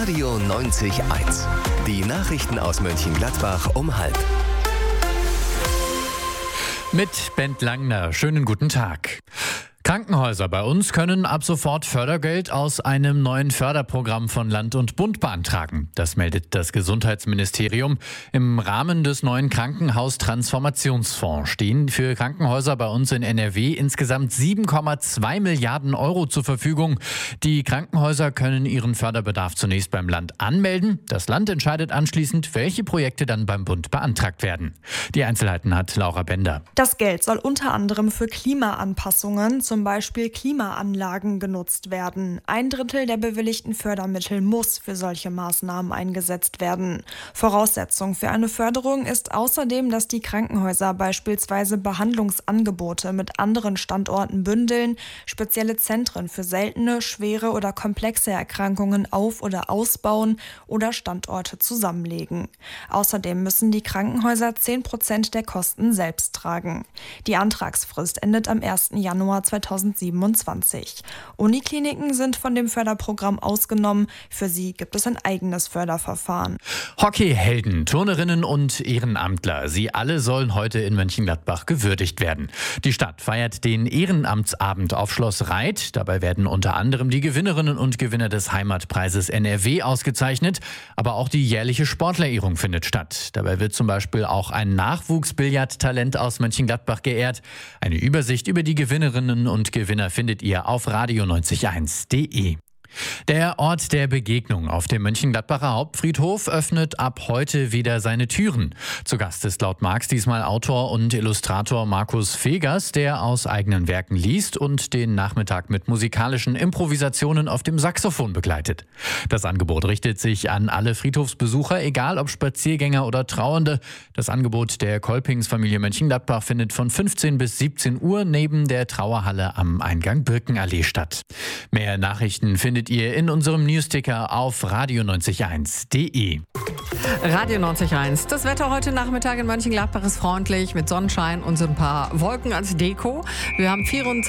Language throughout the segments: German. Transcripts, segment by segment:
Radio 90.1. Die Nachrichten aus Mönchengladbach um 12:30. Mit Bent Langner. Schönen guten Tag. Krankenhäuser bei uns können ab sofort Fördergeld aus einem neuen Förderprogramm von Land und Bund beantragen. Das meldet das Gesundheitsministerium. Im Rahmen des neuen Krankenhaustransformationsfonds stehen für Krankenhäuser bei uns in NRW insgesamt 7,2 Milliarden Euro zur Verfügung. Die Krankenhäuser können ihren Förderbedarf zunächst beim Land anmelden. Das Land entscheidet anschließend, welche Projekte dann beim Bund beantragt werden. Die Einzelheiten hat Laura Bender. Das Geld soll unter anderem für Klimaanpassungen, zum Beispiel Klimaanlagen, genutzt werden. 1/3 der bewilligten Fördermittel muss für solche Maßnahmen eingesetzt werden. Voraussetzung für eine Förderung ist außerdem, dass die Krankenhäuser beispielsweise Behandlungsangebote mit anderen Standorten bündeln, spezielle Zentren für seltene, schwere oder komplexe Erkrankungen auf- oder ausbauen oder Standorte zusammenlegen. Außerdem müssen die Krankenhäuser 10% der Kosten selbst tragen. Die Antragsfrist endet am 1. Januar 2027. Unikliniken sind von dem Förderprogramm ausgenommen. Für sie gibt es ein eigenes Förderverfahren. Hockeyhelden, Turnerinnen und Ehrenamtler, sie alle sollen heute in Mönchengladbach gewürdigt werden. Die Stadt feiert den Ehrenamtsabend auf Schloss Reit. Dabei werden unter anderem die Gewinnerinnen und Gewinner des Heimatpreises NRW ausgezeichnet. Aber auch die jährliche Sportlerehrung findet statt. Dabei wird zum Beispiel auch ein Nachwuchsbillardtalent aus Mönchengladbach geehrt. Eine Übersicht über die Gewinnerinnen und Gewinner findet ihr auf radio901.de. Der Ort der Begegnung auf dem Mönchengladbacher Hauptfriedhof öffnet ab heute wieder seine Türen. Zu Gast ist laut Marx diesmal Autor und Illustrator Markus Fegers, der aus eigenen Werken liest und den Nachmittag mit musikalischen Improvisationen auf dem Saxophon begleitet. Das Angebot richtet sich an alle Friedhofsbesucher, egal ob Spaziergänger oder Trauernde. Das Angebot der Kolpingsfamilie Mönchengladbach findet von 15 bis 17 Uhr neben der Trauerhalle am Eingang Birkenallee statt. Mehr Nachrichten findet ihr in unserem Newsticker auf radio901.de. Radio 90.1. Das Wetter heute Nachmittag in Mönchengladbach ist freundlich mit Sonnenschein und so ein paar Wolken als Deko. Wir haben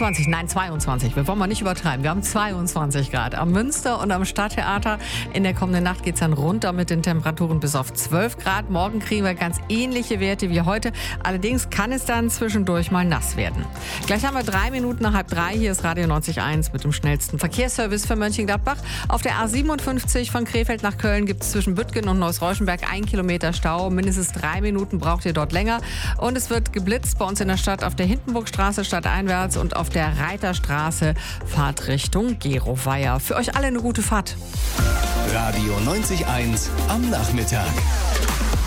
22, wir wollen mal nicht übertreiben, wir haben 22 Grad am Münster und am Stadttheater. In der kommenden Nacht geht es dann runter mit den Temperaturen bis auf 12 Grad. Morgen kriegen wir ganz ähnliche Werte wie heute. Allerdings kann es dann zwischendurch mal nass werden. Gleich haben wir 3 Minuten nach 2:30. Hier ist Radio 90.1 mit dem schnellsten Verkehrsservice für Mönchengladbach. Auf der A57 von Krefeld nach Köln gibt es zwischen Büttgen und Neuss-Reuschenberg 1 Kilometer Stau. Mindestens 3 Minuten braucht ihr dort länger. Und es wird geblitzt bei uns in der Stadt auf der Hindenburgstraße stadteinwärts und auf der Reiterstraße Fahrt Richtung Geroweier. Für euch alle eine gute Fahrt. Radio 90.1 am Nachmittag.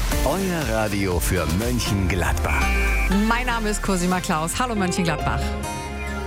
Euer Radio für Mönchengladbach. Mein Name ist Cosima Klaus. Hallo Mönchengladbach.